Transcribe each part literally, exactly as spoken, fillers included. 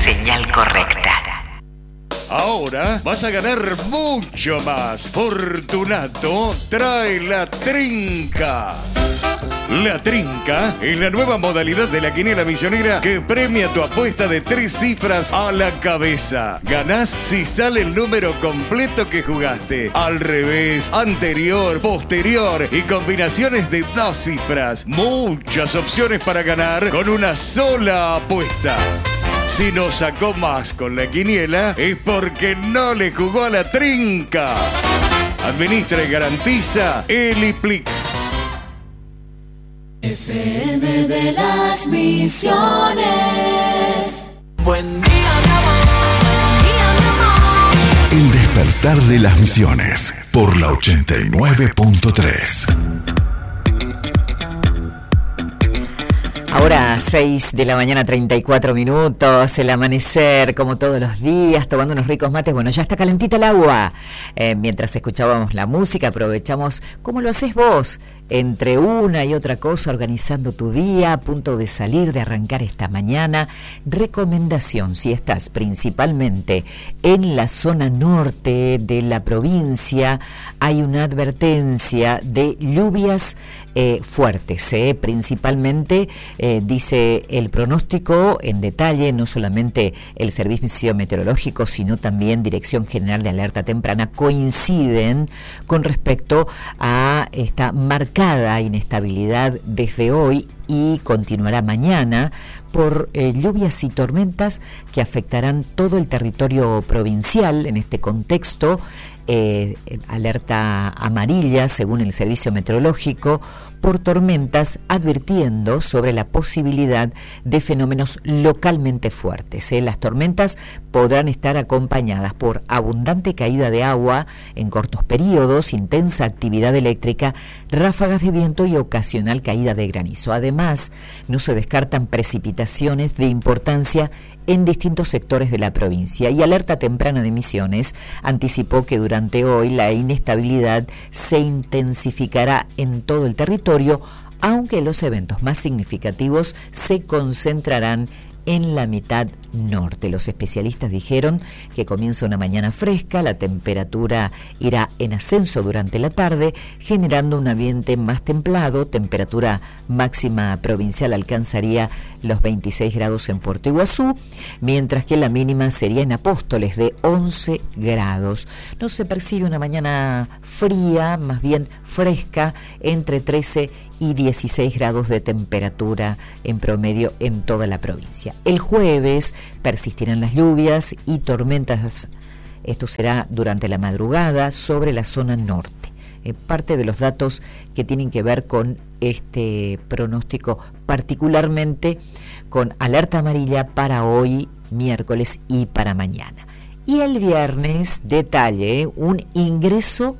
señal correcta. Ahora vas a ganar mucho más. Fortunato trae la trinca. La trinca es la nueva modalidad de la quiniela misionera que premia tu apuesta de tres cifras a la cabeza. Ganás si sale el número completo que jugaste. Al revés, anterior, posterior y combinaciones de dos cifras. Muchas opciones para ganar con una sola apuesta. Si no sacó más con la quiniela es porque no le jugó a la trinca. Administra y garantiza Eliplic. F M de las Misiones. Buen día, mi amor. Buen día, mi amor. El despertar de las Misiones por la ochenta y nueve punto tres. Ahora seis de la mañana, treinta y cuatro minutos, el amanecer, como todos los días, tomando unos ricos mates. Bueno, ya está calentita el agua. Eh, mientras escuchábamos la música, aprovechamos, como lo haces vos, entre una y otra cosa, organizando tu día, a punto de salir, de arrancar esta mañana. Recomendación, si estás principalmente en la zona norte de la provincia, hay una advertencia de lluvias eh, fuertes, eh, principalmente, eh, dice el pronóstico en detalle, no solamente el Servicio Meteorológico, sino también Dirección General de Alerta Temprana, coinciden con respecto a esta marcada inestabilidad desde hoy y continuará mañana por eh, lluvias y tormentas que afectarán todo el territorio provincial. En este contexto, eh, alerta amarilla según el Servicio Meteorológico por tormentas, advirtiendo sobre la posibilidad de fenómenos localmente fuertes. ¿eh? Las tormentas podrán estar acompañadas por abundante caída de agua en cortos periodos, intensa actividad eléctrica, ráfagas de viento y ocasional caída de granizo. Además, no se descartan precipitaciones de importancia en distintos sectores de la provincia. Y Alerta Temprana de Misiones anticipó que durante hoy la inestabilidad se intensificará en todo el territorio, aunque los eventos más significativos se concentrarán en la mitad norte. Los especialistas dijeron que comienza una mañana fresca, la temperatura irá en ascenso durante la tarde, generando un ambiente más templado. Temperatura máxima provincial alcanzaría los veintiséis grados en Puerto Iguazú, mientras que la mínima sería en Apóstoles de once grados. No se percibe una mañana fría, más bien fresca, entre trece y dieciséis grados de temperatura en promedio en toda la provincia. El jueves persistirán las lluvias y tormentas. Esto será durante la madrugada sobre la zona norte. Eh, parte de los datos que tienen que ver con este pronóstico, particularmente con alerta amarilla para hoy, miércoles y para mañana. Y el viernes, detalle, eh, un ingreso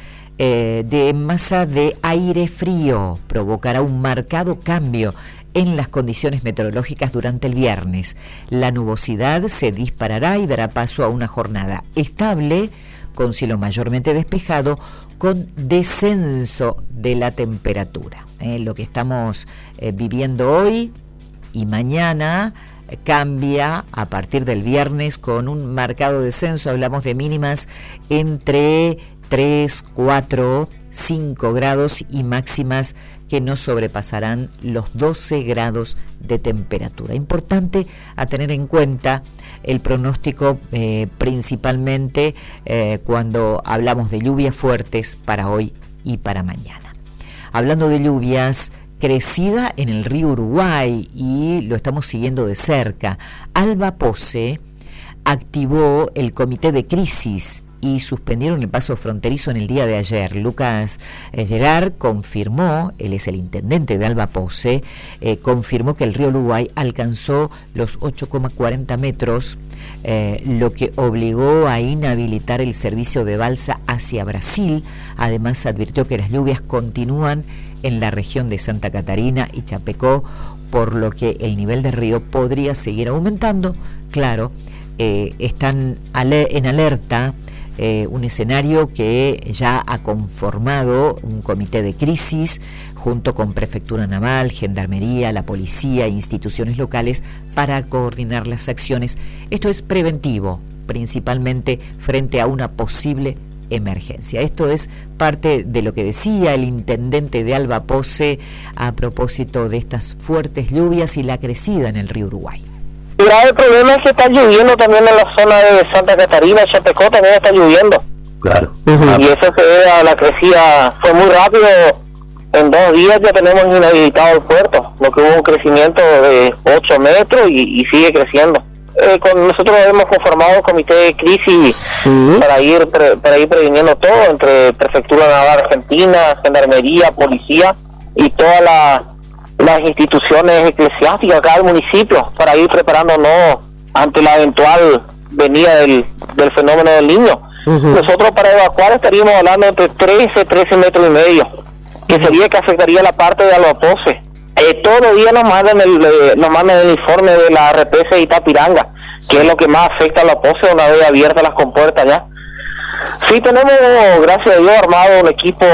eh, de masa de aire frío provocará un marcado cambio en las condiciones meteorológicas durante el viernes. La nubosidad se disparará y dará paso a una jornada estable, con cielo mayormente despejado, con descenso de la temperatura. Eh, lo que estamos eh, viviendo hoy y mañana eh, cambia a partir del viernes con un marcado descenso. Hablamos de mínimas entre tres, cuatro, cinco grados y máximas que no sobrepasarán los doce grados de temperatura. Importante a tener en cuenta el pronóstico, eh, principalmente eh, cuando hablamos de lluvias fuertes para hoy y para mañana. Hablando de lluvias, crecida en el río Uruguay, y lo estamos siguiendo de cerca. Alba Pose activó el comité de crisis y suspendieron el paso fronterizo en el día de ayer. Lucas eh, Gerard confirmó, él es el intendente de Alba Pose, eh, confirmó que el río Uruguay alcanzó los ocho coma cuarenta metros, eh, lo que obligó a inhabilitar el servicio de balsa hacia Brasil. Además, advirtió que las lluvias continúan en la región de Santa Catarina y Chapecó, por lo que el nivel del río podría seguir aumentando. Claro, eh, están ale- en alerta eh, un escenario que ya ha conformado un comité de crisis junto con Prefectura Naval, Gendarmería, la Policía e instituciones locales para coordinar las acciones. Esto es preventivo, principalmente frente a una posible emergencia. Esto es parte de lo que decía el intendente de Alba Pose a propósito de estas fuertes lluvias y la crecida en el río Uruguay. El grave problema es que está lloviendo también en la zona de Santa Catarina, Chapecó también está lloviendo. Claro. Uh-huh. Y eso se debe a la crecida, fue muy rápido, en dos días ya tenemos inhabilitado el puerto, lo que hubo un crecimiento de ocho metros y, y sigue creciendo. Eh, con nosotros hemos conformado un comité de crisis sí. para ir pre, para ir previniendo todo entre Prefectura Naval Argentina, Gendarmería, Policía y todas la, las instituciones eclesiásticas acá del municipio para ir preparándonos ante la eventual venida del, del fenómeno del Niño. Uh-huh. Nosotros para evacuar estaríamos hablando entre trece, trece metros y medio, que sería que afectaría la parte de Alba Pose. Eh, todos los días nos mandan el eh, nos mandan el informe de la R P C de Itapiranga, que es lo que más afecta a la Pose una vez abiertas las compuertas ya. Sí tenemos, gracias a Dios, armado un equipo,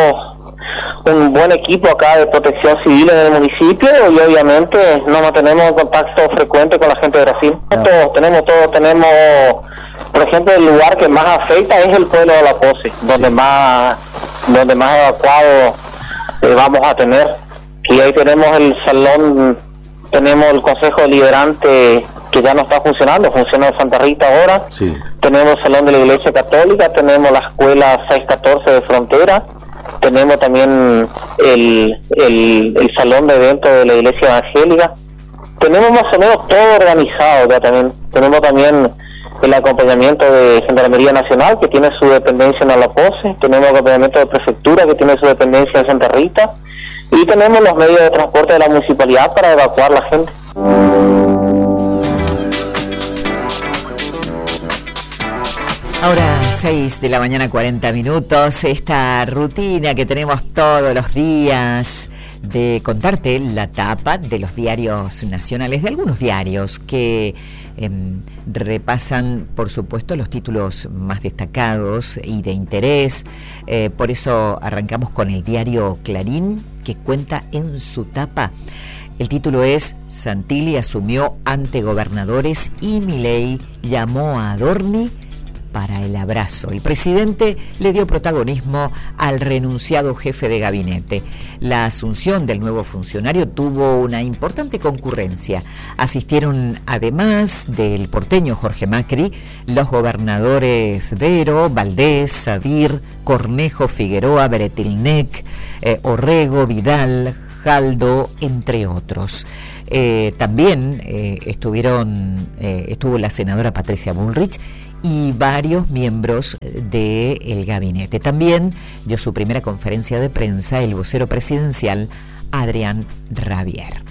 un buen equipo acá de protección civil en el municipio y obviamente nos mantenemos en contacto frecuente con la gente de Brasil. No. Todos tenemos, todos tenemos, por ejemplo, el lugar que más afecta es el pueblo de la Pose, donde más, donde más evacuado eh, vamos a tener. Y ahí tenemos el salón, tenemos el Consejo Deliberante que ya no está funcionando, funciona en Santa Rita ahora. Sí. Tenemos el Salón de la Iglesia Católica, tenemos la Escuela seiscientos catorce de Frontera, tenemos también el, el, el Salón de Eventos de la Iglesia Evangélica. Tenemos más o menos todo organizado ya también. Tenemos también el acompañamiento de Gendarmería Nacional, que tiene su dependencia en Alba Pose, tenemos el acompañamiento de Prefectura, que tiene su dependencia en Santa Rita, y tenemos los medios de transporte de la municipalidad para evacuar la gente. Ahora seis de la mañana, cuarenta minutos, esta rutina que tenemos todos los días de contarte la tapa de los diarios nacionales, de algunos diarios que eh, repasan, por supuesto, los títulos más destacados y de interés. Eh, por eso arrancamos con el diario Clarín, que cuenta en su tapa. El título es: Santilli asumió ante gobernadores y Milei llamó a Adorni para el abrazo. El presidente le dio protagonismo al renunciado jefe de gabinete. La asunción del nuevo funcionario tuvo una importante concurrencia. Asistieron, además del porteño Jorge Macri, los gobernadores Vero, Valdés, Sadir, Cornejo, Figueroa, Beretilnec, eh, Orrego, Vidal, Jaldo, entre otros. Eh, también eh, estuvieron, eh, estuvo la senadora Patricia Bullrich y varios miembros del gabinete. También dio su primera conferencia de prensa el vocero presidencial Adrián Rabier.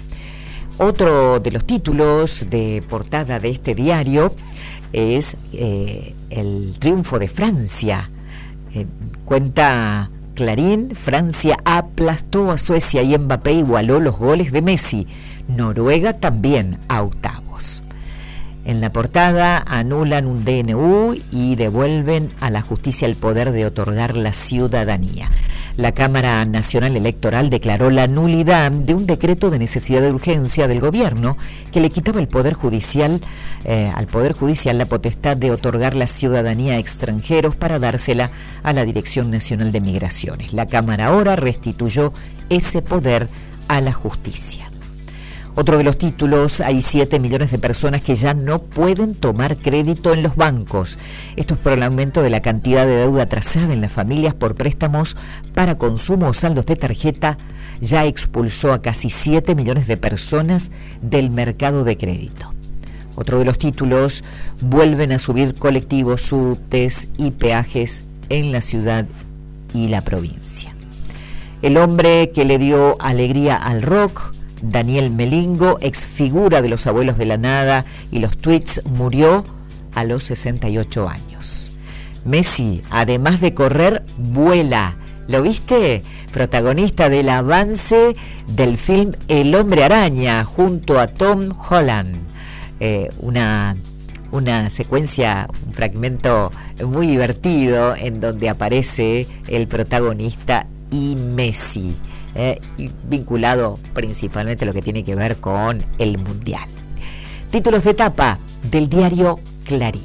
Otro de los títulos de portada de este diario es eh, el triunfo de Francia. Eh, cuenta Clarín: Francia aplastó a Suecia y Mbappé igualó los goles de Messi. Noruega también a octavos. En la portada anulan un D N U y devuelven a la justicia el poder de otorgar la ciudadanía. La Cámara Nacional Electoral declaró la nulidad de un decreto de necesidad de urgencia del gobierno que le quitaba el poder judicial, eh, al Poder Judicial la potestad de otorgar la ciudadanía a extranjeros para dársela a la Dirección Nacional de Migraciones. La Cámara ahora restituyó ese poder a la justicia. Otro de los títulos: hay siete millones de personas que ya no pueden tomar crédito en los bancos. Esto es por el aumento de la cantidad de deuda atrasada en las familias por préstamos para consumo o saldos de tarjeta. Ya expulsó a casi siete millones de personas del mercado de crédito. Otro de los títulos: vuelven a subir colectivos, subtes y peajes en la ciudad y la provincia. El hombre que le dio alegría al rock, Daniel Melingo, ex figura de los Abuelos de la Nada y los Tweets, murió a los sesenta y ocho años. Messi, además de correr, vuela. ¿Lo viste? Protagonista del avance del film El Hombre Araña junto a Tom Holland. Eh, una una secuencia, un fragmento muy divertido en donde aparece el protagonista y Messi, eh, vinculado principalmente a lo que tiene que ver con el Mundial. Títulos de tapa del diario Clarín.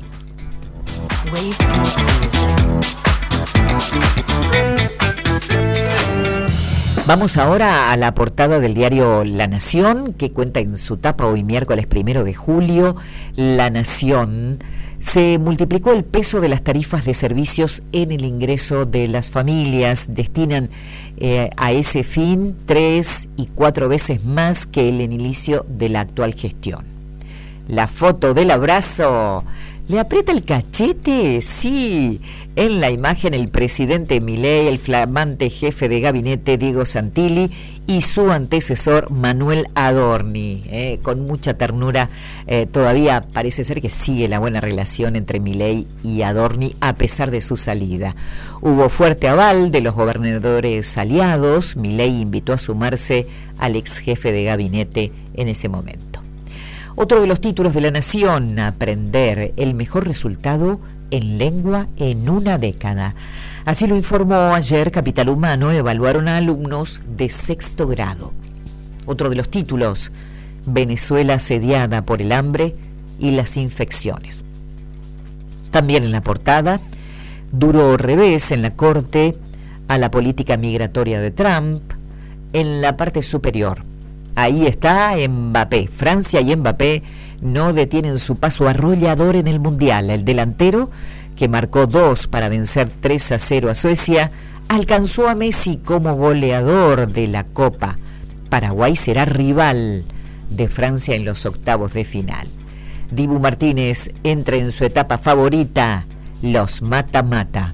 Vamos ahora a la portada del diario La Nación, que cuenta en su tapa hoy miércoles primero de julio. La Nación: se multiplicó el peso de las tarifas de servicios en el ingreso de las familias. Destinan eh, a ese fin tres y cuatro veces más que el inicio de la actual gestión. La foto del abrazo. ¿Le aprieta el cachete? Sí. En la imagen el presidente Milei, el flamante jefe de gabinete Diego Santilli y su antecesor Manuel Adorni. Eh, con mucha ternura, eh, todavía parece ser que sigue la buena relación entre Milei y Adorni a pesar de su salida. Hubo fuerte aval de los gobernadores aliados. Milei invitó a sumarse al ex jefe de gabinete en ese momento. Otro de los títulos de La Nación: aprender el mejor resultado en lengua en una década. Así lo informó ayer Capital Humano. Evaluaron a alumnos de sexto grado. Otro de los títulos: Venezuela asediada por el hambre y las infecciones. También en la portada: duro revés en la Corte a la política migratoria de Trump. En la parte superior, ahí está Mbappé. Francia y Mbappé no detienen su paso arrollador en el Mundial. El delantero, que marcó dos para vencer tres a cero a Suecia, alcanzó a Messi como goleador de la Copa. Paraguay será rival de Francia en los octavos de final. Dibu Martínez entra en su etapa favorita, los mata-mata.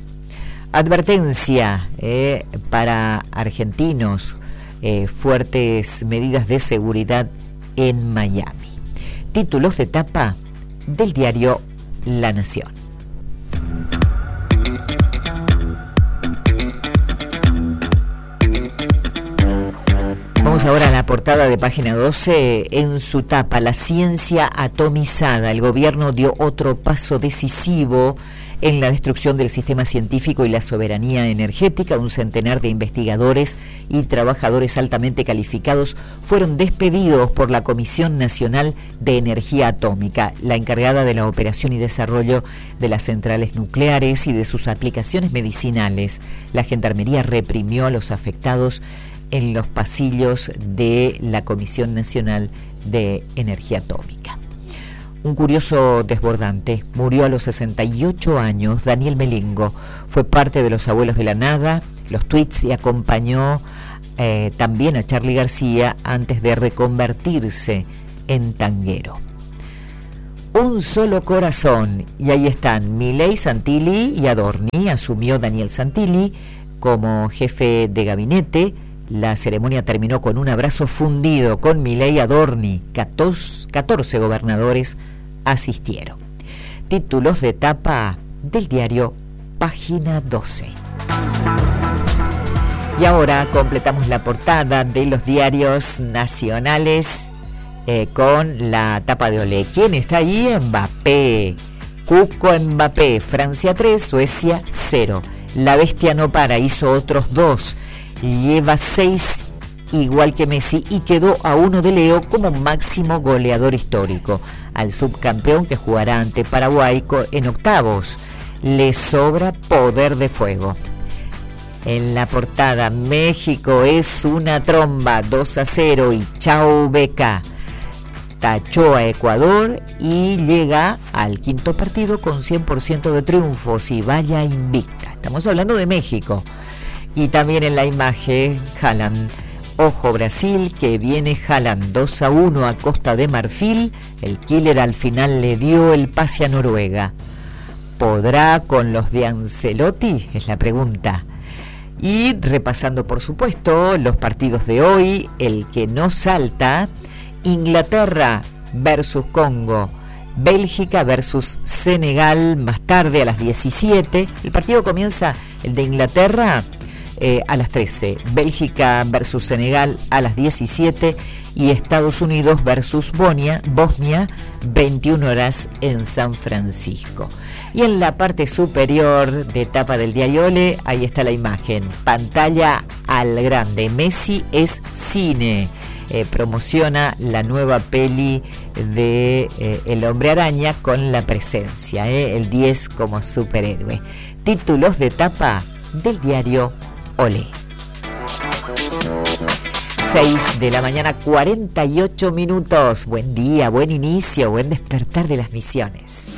Advertencia eh, para argentinos: Eh, fuertes medidas de seguridad en Miami. Títulos de tapa del diario La Nación. Vamos ahora a la portada de página doce. En su tapa: la ciencia atomizada. El gobierno dio otro paso decisivo en la destrucción del sistema científico y la soberanía energética. Un centenar de investigadores y trabajadores altamente calificados fueron despedidos por la Comisión Nacional de Energía Atómica, la encargada de la operación y desarrollo de las centrales nucleares y de sus aplicaciones medicinales. La gendarmería reprimió a los afectados en los pasillos de la Comisión Nacional de Energía Atómica. Un curioso desbordante: murió a los sesenta y ocho años Daniel Melingo. Fue parte de Los Abuelos de la Nada, Los Tweets, y acompañó eh, también a Charly García antes de reconvertirse en tanguero. Un solo corazón, y ahí están Milei, Santilli y Adorni. Asumió Daniel Santilli como jefe de gabinete. La ceremonia terminó con un abrazo fundido con Milei y Adorni. catorce gobernadores asistieron. Títulos de tapa del diario Página doce. Y ahora completamos la portada de los diarios nacionales eh, con la tapa de Olé. ¿Quién está ahí? Mbappé. Cuco Mbappé. Francia tres, Suecia cero. La bestia no para, hizo otros dos. Lleva seis, igual que Messi, y quedó a uno de Leo como máximo goleador histórico. Al subcampeón, que jugará ante Paraguay en octavos, le sobra poder de fuego. En la portada: México es una tromba, dos a cero, y chau Beca. Tachó a Ecuador y llega al quinto partido con cien por ciento de triunfos y vaya invicta. Estamos hablando de México. Y también en la imagen, Haaland. Ojo Brasil, que viene Haaland, dos a uno a Costa de Marfil. El killer al final le dio el pase a Noruega. ¿Podrá con los de Ancelotti? Es la pregunta. Y repasando, por supuesto, los partidos de hoy, el que no salta: Inglaterra versus Congo, Bélgica versus Senegal, más tarde a las diecisiete. El partido comienza, el de Inglaterra, eh, a las trece, Bélgica versus Senegal a las diecisiete y Estados Unidos versus Bosnia, Bosnia, veintiuna horas en San Francisco. Y en la parte superior de tapa del diario Olé, ahí está la imagen, pantalla al grande, Messi es cine. Eh, promociona la nueva peli de eh, El Hombre Araña con la presencia, eh, el diez como superhéroe. Títulos de tapa del diario Olé. seis de la mañana, cuarenta y ocho minutos. Buen día, buen inicio, buen despertar de las misiones.